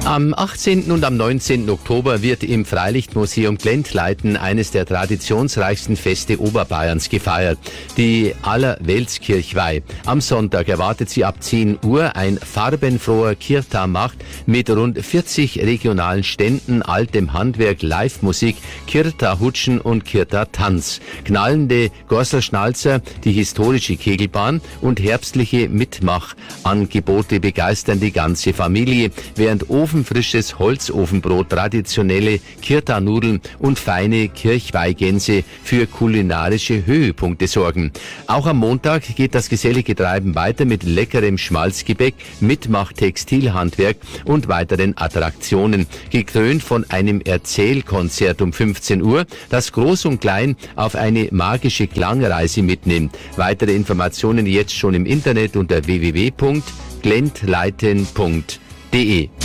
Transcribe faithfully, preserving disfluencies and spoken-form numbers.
Am achtzehnten und am neunzehnten Oktober wird im Freilichtmuseum Glentleiten eines der traditionsreichsten Feste Oberbayerns gefeiert, die Allerweltskirchweih. Am Sonntag erwartet sie ab zehn Uhr ein farbenfroher Kirta-Macht mit rund vierzig regionalen Ständen, altem Handwerk, Live-Musik, Kirta-Hutschen und Kirta-Tanz. Knallende Gorselschnalzer, die historische Kegelbahn und herbstliche Mitmachangebote begeistern die ganze Familie, während ofenfrisches Holzofenbrot, traditionelle Kirta-Nudeln und feine Kirchweihgänse für kulinarische Höhepunkte sorgen. Auch am Montag geht das gesellige Treiben weiter mit leckerem Schmalzgebäck, Mitmach-Textilhandwerk und weiteren Attraktionen, gekrönt von einem Erzählkonzert um fünfzehn Uhr, das Groß und Klein auf eine magische Klangreise mitnimmt. Weitere Informationen jetzt schon im Internet unter w w w punkt glentleiten punkt d e.